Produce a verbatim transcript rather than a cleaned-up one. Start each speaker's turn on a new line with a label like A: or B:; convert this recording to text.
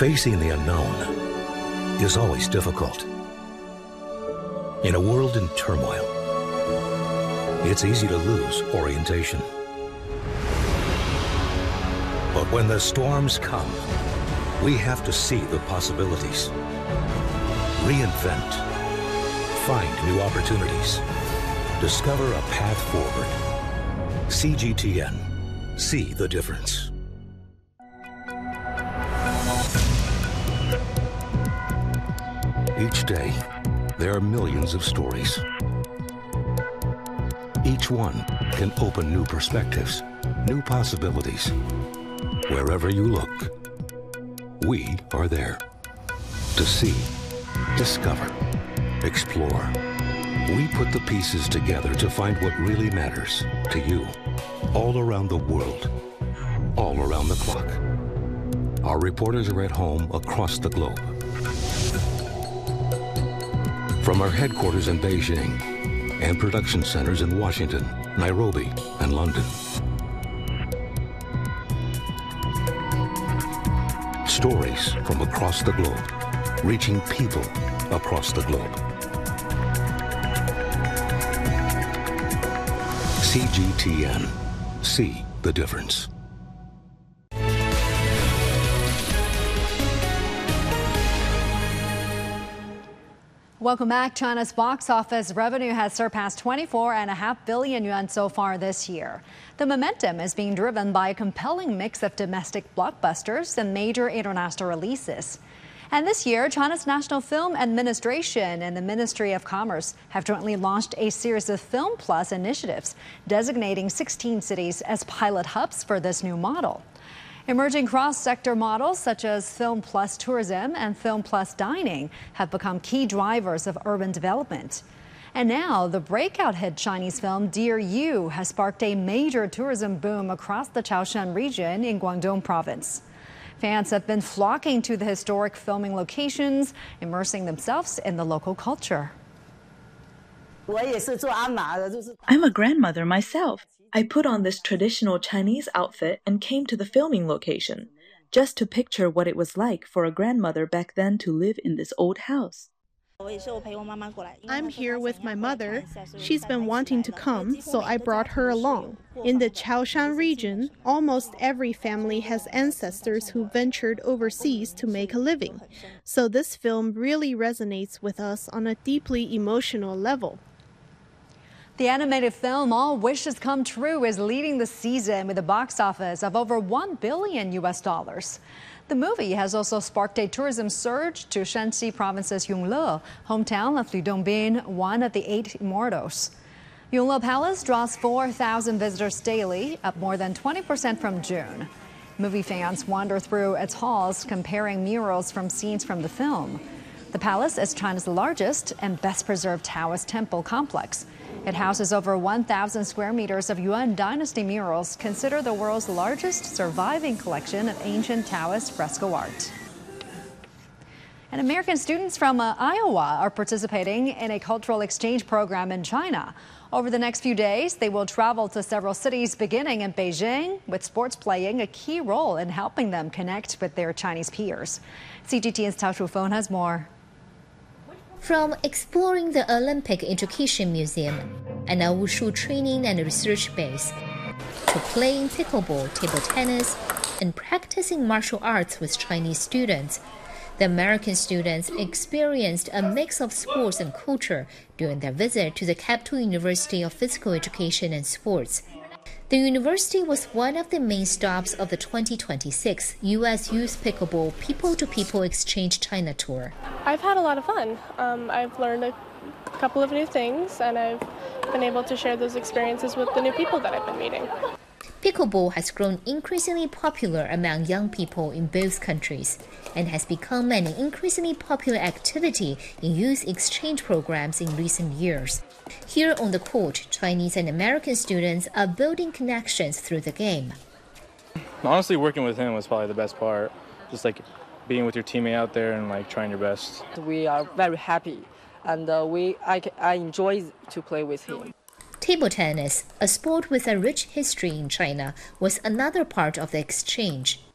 A: Facing the unknown is always difficult. In a world in turmoil, it's easy to lose orientation. But when the storms come, we have to see the possibilities, reinvent, find new opportunities, discover a path forward. C G T N. See the difference. Each day, there are millions of stories. Each one can open new perspectives, new possibilities. Wherever you look, we are there to see, discover, explore. We put the pieces together to find what really matters to you, all around the world, all around the clock. Our reporters are at home across the globe. From our headquarters in Beijing and production centers in Washington, Nairobi, and London. Stories from across the globe, reaching people across the globe. C G T N. See the difference.
B: Welcome back. China's box office revenue has surpassed twenty-four point five billion yuan so far this year. The momentum is being driven by a compelling mix of domestic blockbusters and major international releases. And this year, China's National Film Administration and the Ministry of Commerce have jointly launched a series of Film Plus initiatives, designating sixteen cities as pilot hubs for this new model. Emerging cross-sector models such as Film Plus Tourism and Film Plus Dining have become key drivers of urban development. And now, the breakout hit Chinese film Dear You has sparked a major tourism boom across the Chaoshan region in Guangdong province. Fans have been flocking to the historic filming locations, immersing themselves in the local culture.
C: I'm a grandmother myself. I put on this traditional Chinese outfit and came to the filming location, just to picture what it was like for a grandmother back then to live in this old house.
D: I'm here with my mother. She's been wanting to come, so I brought her along. In the Chaoshan region, almost every family has ancestors who ventured overseas to make a living. So this film really resonates with us on a deeply emotional level.
B: The animated film All Wishes Come True is leading the season with a box office of over one billion U S dollars. The movie has also sparked a tourism surge to Shanxi province's Yongle, hometown of Lu Dongbin, one of the eight immortals. Yongle Palace draws four thousand visitors daily, up more than twenty percent from June. Movie fans wander through its halls, comparing murals from scenes from the film. The palace is China's largest and best-preserved Taoist temple complex. It houses over one thousand square meters of Yuan Dynasty murals, considered the world's largest surviving collection of ancient Taoist fresco art. And American students from uh, Iowa are participating in a cultural exchange program in China. Over the next few days, they will travel to several cities, beginning in Beijing, with sports playing a key role in helping them connect with their Chinese peers. C G T N's Tao Shufeng has more.
E: From exploring the Olympic Education Museum and a wushu training and research base, to playing pickleball, table tennis, and practicing martial arts with Chinese students, the American students experienced a mix of sports and culture during their visit to the Capital University of Physical Education and Sports. The university was one of the main stops of the twenty twenty-six U S Youth Pickleball People-to-People Exchange China Tour.
F: I've had a lot of fun. Um, I've learned a couple of new things, and I've been able to share those experiences with the new people that I've been meeting.
E: Pickleball has grown increasingly popular among young people in both countries and has become an increasingly popular activity in youth exchange programs in recent years. Here on the court, Chinese and American students are building connections through the game.
G: Honestly, working with him was probably the best part. Just like being with your teammate out there and like trying your best.
H: We are very happy, and uh, we I, I enjoy to play with him.
E: Table tennis, a sport with a rich history in China, was another part of the exchange.